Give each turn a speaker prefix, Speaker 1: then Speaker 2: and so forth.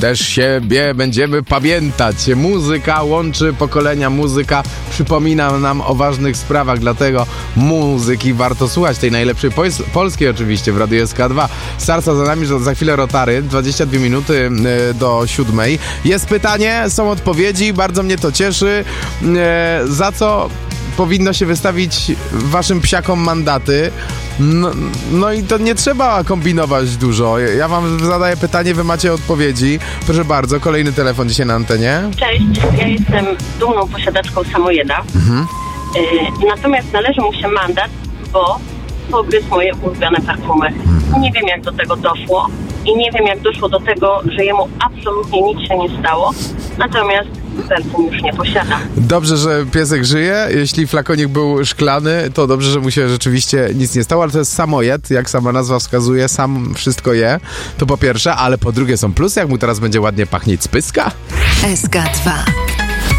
Speaker 1: też siebie będziemy pamiętać. Muzyka łączy pokolenia, muzyka przypomina nam o ważnych sprawach, dlatego muzyki warto słuchać, tej najlepszej polskiej oczywiście w Radiu SK2. Starca za nami, że za chwilę Rotary, 22 minuty do 7. Jest pytanie, są odpowiedzi, bardzo mnie to cieszy. Za co powinno się wystawić waszym psiakom mandaty? No i to nie trzeba kombinować dużo. Ja wam zadaję pytanie, wy macie odpowiedzi. Proszę bardzo, kolejny telefon dzisiaj na antenie.
Speaker 2: Cześć, ja jestem dumną posiadaczką samojeda. Natomiast należy mu się mandat, bo pogryzł moje ulubione perfumy. Nie wiem, jak do tego doszło i nie wiem, jak doszło do tego, że jemu absolutnie nic się nie stało. Natomiast perfum już nie posiada.
Speaker 1: Dobrze, że piesek żyje. Jeśli flakonik był szklany, to dobrze, że mu się rzeczywiście nic nie stało, ale to jest samojed, jak sama nazwa wskazuje, sam wszystko je. To po pierwsze, ale po drugie są plusy, jak mu teraz będzie ładnie pachnieć z pyska.
Speaker 3: SK2